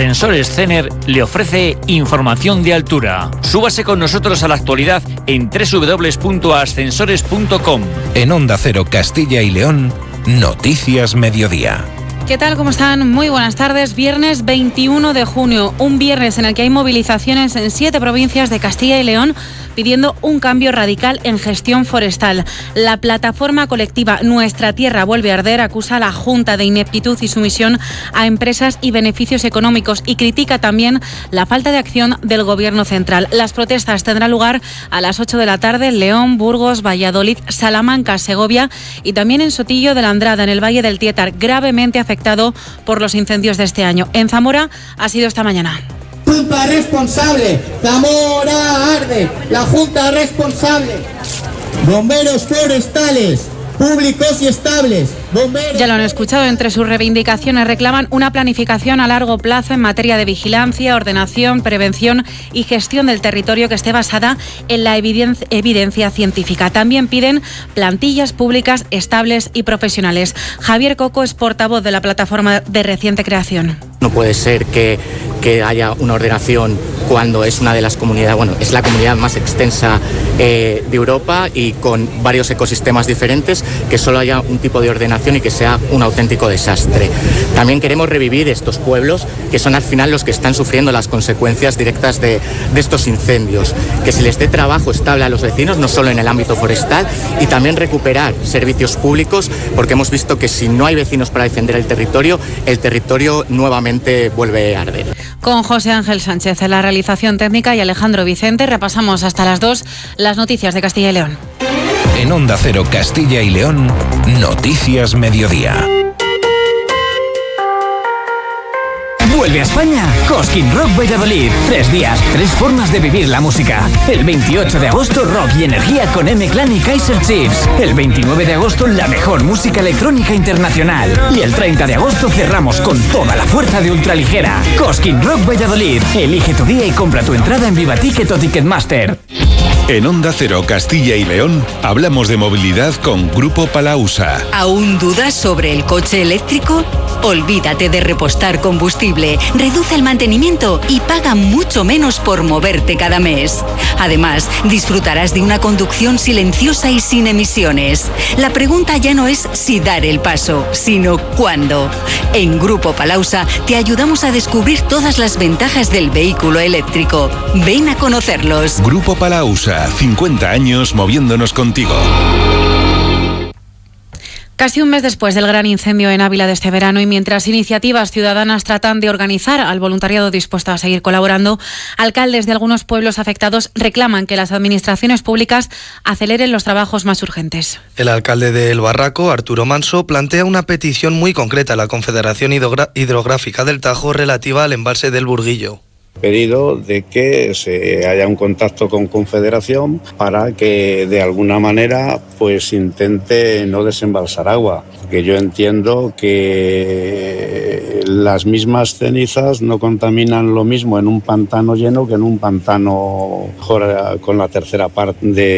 Ascensores Cener le ofrece información de altura. Súbase con nosotros a la actualidad en www.ascensores.com. En Onda Cero Castilla y León, Noticias Mediodía. ¿Qué tal? ¿Cómo están? Muy buenas tardes. Viernes 21 de junio, un viernes en el que hay movilizaciones en 7 provincias de Castilla y León pidiendo un cambio radical en gestión forestal. La plataforma colectiva Nuestra Tierra Vuelve a Arder acusa a la Junta de ineptitud y sumisión a empresas y beneficios económicos y critica también la falta de acción del Gobierno central. Las protestas tendrán lugar a las 8 de la tarde en León, Burgos, Valladolid, Salamanca, Segovia y también en Sotillo de la Andrada, en el Valle del Tietar, gravemente afectado por los incendios de este año. En Zamora ha sido esta mañana. Junta responsable, Zamora arde, la Junta responsable. Bomberos forestales, públicos y estables. Ya lo han escuchado, entre sus reivindicaciones reclaman una planificación a largo plazo en materia de vigilancia, ordenación, prevención y gestión del territorio que esté basada en la evidencia científica. También piden plantillas públicas estables y profesionales. Javier Coco es portavoz de la plataforma de reciente creación. No puede ser que haya una ordenación cuando es una de las comunidades, bueno, es la comunidad más extensa de Europa y con varios ecosistemas diferentes, que solo haya un tipo de ordenación y que sea un auténtico desastre. También queremos revivir estos pueblos que son al final los que están sufriendo las consecuencias directas de estos incendios, que se les dé trabajo estable a los vecinos, no solo en el ámbito forestal, y también recuperar servicios públicos, porque hemos visto que si no hay vecinos para defender el territorio nuevamente vuelve a arder. Con José Ángel Sánchez en la realización técnica y Alejandro Vicente, repasamos hasta las 2 las noticias de Castilla y León. En Onda Cero Castilla y León, Noticias Mediodía. Vuelve a España Cosquín Rock Valladolid. 3 días, 3 formas de vivir la música. El 28 de agosto, rock y energía con M-Clan y Kaiser Chiefs. El 29 de agosto, la mejor música electrónica internacional. Y el 30 de agosto cerramos con toda la fuerza de ultraligera. Cosquín Rock Valladolid. Elige tu día y compra tu entrada en Vivaticket o Ticketmaster. En Onda Cero Castilla y León, hablamos de movilidad con Grupo Palausa. ¿Aún dudas sobre el coche eléctrico? Olvídate de repostar combustible, reduce el mantenimiento y paga mucho menos por moverte cada mes. Además, disfrutarás de una conducción silenciosa y sin emisiones. La pregunta ya no es si dar el paso, sino cuándo. En Grupo Palausa te ayudamos a descubrir todas las ventajas del vehículo eléctrico. Ven a conocerlos. Grupo Palausa, 50 años moviéndonos contigo. Casi un mes después del gran incendio en Ávila de este verano y mientras iniciativas ciudadanas tratan de organizar al voluntariado dispuesto a seguir colaborando, alcaldes de algunos pueblos afectados reclaman que las administraciones públicas aceleren los trabajos más urgentes. El alcalde de El Barraco, Arturo Manso, plantea una petición muy concreta a la Confederación Hidrográfica del Tajo relativa al embalse del Burguillo. Pedido de que se haya un contacto con Confederación para que de alguna manera pues intente no desembalsar agua, que yo entiendo que las mismas cenizas no contaminan lo mismo en un pantano lleno que en un pantano con la tercera parte de